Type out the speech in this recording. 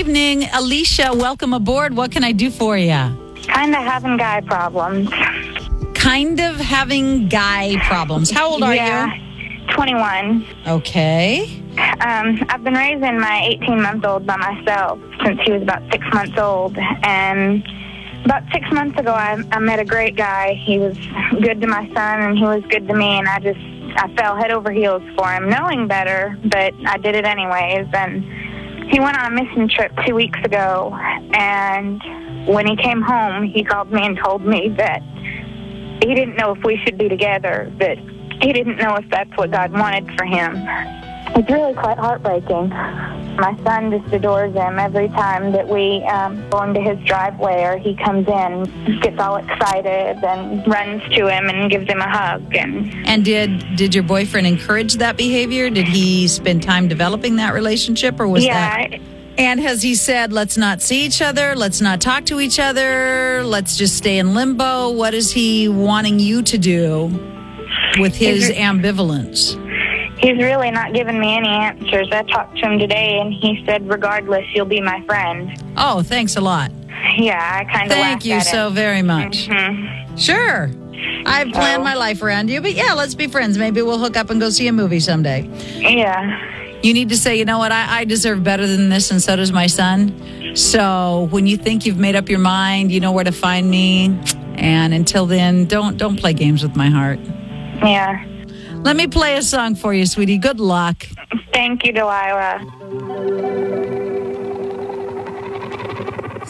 evening. Alicia, welcome aboard. What can I do for you? Kind of having guy problems. Kind of having guy problems. How old are you? 21. Okay. I've been raising my 18-month-old by myself since he was about 6 months old. And about 6 months ago, I met a great guy. He was good to my son, and he was good to me. And I fell head over heels for him, knowing better, but I did it anyways. And he went on a mission trip 2 weeks ago. And when he came home, he called me and told me that he didn't know if we should be together, but he didn't know if that's what God wanted for him. It's really quite heartbreaking. My son just adores him. Every time that we go into his driveway or he comes in, gets all excited and runs to him and gives him a hug. And did your boyfriend encourage that behavior? Did he spend time developing that relationship, or was that... And has he said, let's not see each other, let's not talk to each other, let's just stay in limbo? What is he wanting you to do with his ambivalence? He's really not giving me any answers. I talked to him today, and he said, regardless, you'll be my friend. Oh, thanks a lot. Yeah, I kind of Thank you so very much. Mm-hmm. Sure. I've planned my life around you, but yeah, let's be friends. Maybe we'll hook up and go see a movie someday. Yeah. You need to say, you know what, I deserve better than this, and so does my son. So when you think you've made up your mind, you know where to find me. And until then, don't play games with my heart. Yeah. Let me play a song for you, sweetie. Good luck. Thank you, Delilah.